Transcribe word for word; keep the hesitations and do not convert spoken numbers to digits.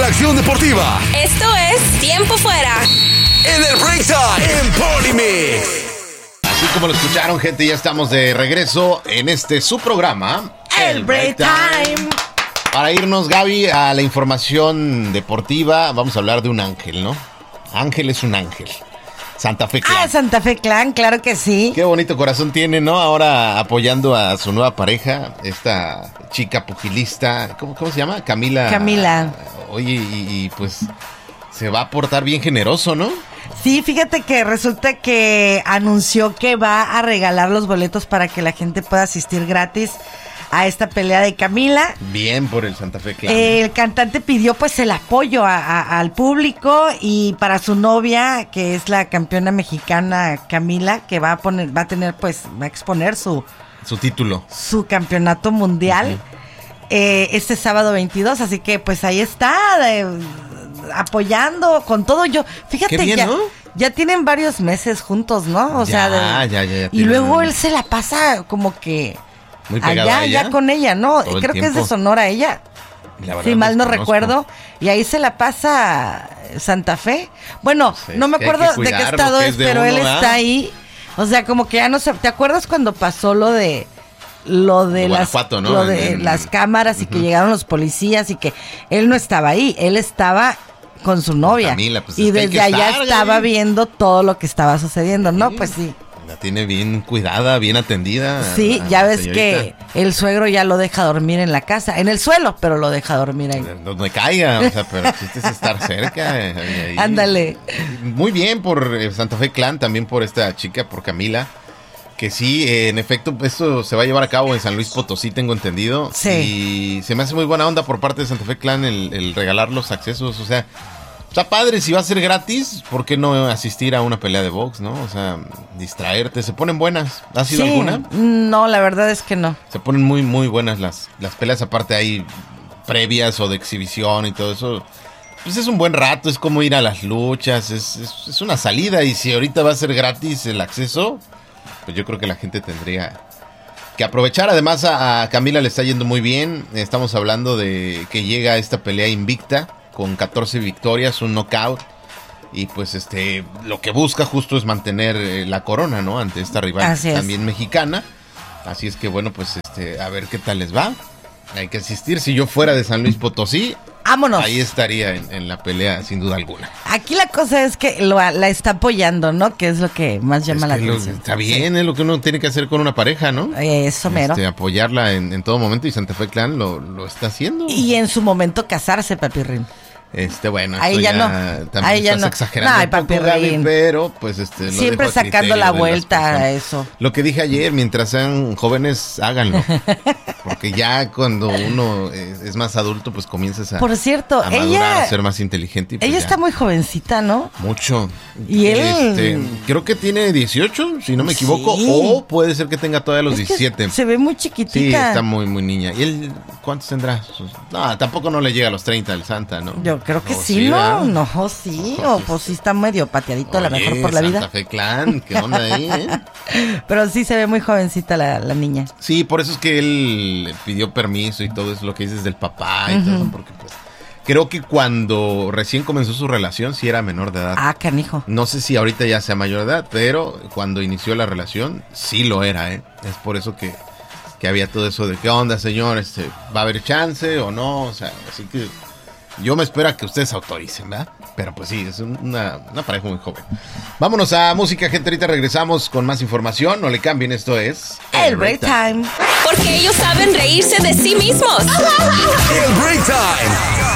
acción deportiva. Esto es Tiempo Fuera. En el Break Time en Polymix. Así como lo escucharon, gente, ya estamos de regreso en este su programa, El Break Time. Para irnos, Gaby, a la información deportiva, vamos a hablar de un ángel, ¿no? Ángel es un ángel. Santa Fe Clan. Ah, Santa Fe Clan, claro que sí. Qué bonito corazón tiene, ¿no? Ahora apoyando a su nueva pareja, esta chica pugilista, ¿cómo, cómo se llama? Camila. Camila. Oye, y, y pues se va a portar bien generoso, ¿no? Sí, fíjate que resulta que anunció que va a regalar los boletos para que la gente pueda asistir gratis a esta pelea de Camila. Bien por el Santa Fe Clan. Eh, el cantante pidió pues el apoyo a, a, al público y para su novia, que es la campeona mexicana Camila, que va a poner, va a tener pues, va a exponer su, Su título. su campeonato mundial uh-huh. eh, este sábado veintidós, así que pues ahí está, de, apoyando con todo. Yo, fíjate, Qué bien, ya, ¿no? ya tienen varios meses juntos, ¿no? O ya, sea, de, ya, ya, ya y tienen... luego él se la pasa como que muy pegada allá, a ella. allá con ella, ¿no? Todo el Creo que es de tiempo. Sonora ella. Si mal no recuerdo. Y ahí se la pasa Santa Fe. Bueno, Pues no me que hay acuerdo que de qué cuidar estado lo que es, es de pero uno, él ¿verdad? está ahí. O sea, como que ya no sé. ¿Te acuerdas cuando pasó lo de lo de De las Guanajuato, ¿no? lo de En- las cámaras y Ujú. que llegaron los policías y que él no estaba ahí, él estaba con su novia. Camila, pues, y es que hay desde que allá estar, estaba Gaby. viendo todo lo que estaba sucediendo, ¿no? Sí. Pues sí. La tiene bien cuidada, bien atendida. Sí, la- ya la ves señorita. que el suegro ya lo deja dormir en la casa, en el suelo, pero lo deja dormir ahí. Donde caiga, o sea, pero el chiste es estar cerca. eh, ahí, ahí. Ándale. Muy bien por eh, Santa Fe Clan, también por esta chica, por Camila. Que sí, eh, en efecto, esto se va a llevar a cabo en San Luis Potosí, tengo entendido. Sí. Y se me hace muy buena onda por parte de Santa Fe Clan el, el regalar los accesos. O sea, está padre, si va a ser gratis, ¿por qué no asistir a una pelea de box, no? O sea, distraerte. Se ponen buenas. ¿Has ido Sí, alguna? no, la verdad es que no. Se ponen muy, muy buenas las, las peleas. Aparte hay previas o de exhibición y todo eso. Pues es un buen rato, es como ir a las luchas, es, es, es una salida. Y si ahorita va a ser gratis el acceso, pues yo creo que la gente tendría que aprovechar. Además a, a Camila le está yendo muy bien. Estamos hablando de que llega a esta pelea invicta con catorce victorias, un knockout. Y pues este lo que busca justo es mantener eh, la corona, ¿no? Ante esta rival Así es. también mexicana. Así es que bueno, pues este a ver qué tal les va. Hay que asistir. Si yo fuera de San Luis Potosí, Vámonos. ahí estaría en, en la pelea sin duda alguna. Aquí la cosa es que lo, la está apoyando, ¿no? Que es lo que más llama Es la que lo- atención. está bien, es lo que uno tiene que hacer con una pareja, ¿no? Eh, Eso mero. Este, apoyarla en, en todo momento, y Santa Fe Clan lo, lo está haciendo. Y en su momento casarse, papirrín. Este, bueno, Ahí esto ya ya, no. también Ahí ya estás no. exagerando Ay, un poco, papirrín. Gaby, pero pues este lo Siempre dejo a sacando criterio la de las vuelta a personas. eso. Lo que dije ayer, mientras sean jóvenes, háganlo. Porque ya cuando uno es, es más adulto, pues comienzas a, Por cierto, a madurar, ella- a ser más inteligente. Y pues Ella ya. está muy jovencita, ¿no? Mucho. Y él- Este, creo que tiene dieciocho, si no me equivoco. Sí. O puede ser que tenga todavía los Es que diecisiete. se ve muy Sí, chiquitita. está muy, muy niña. ¿Y él cuántos tendrá? No, tampoco no le llega a los treinta el Santa, ¿no? Yo creo que O sí, ¿verdad? ¿no? No, sí. O pues sí está medio pateadito a lo Oye, mejor por la Santa vida. Fe Clan, ¿qué onda ahí, eh? Pero sí se ve muy jovencita la, la niña. Sí, por eso es que él le pidió permiso y todo eso, lo que dices del papá y todo eso, porque pues creo que cuando recién comenzó su relación sí era menor de edad. Ah, canijo. No sé si ahorita ya sea mayor de edad, pero cuando inició la relación sí lo era, ¿eh? Es por eso que, que había todo eso de qué onda, señor, este, ¿va a haber chance o no? O sea, así que yo me espero a que ustedes autoricen, ¿verdad? Pero pues sí, es una, una pareja muy joven. Vámonos a música, gente, ahorita regresamos con más información, no le cambien, esto es... El break time. Porque ellos saben reírse de sí mismos. El Break Time.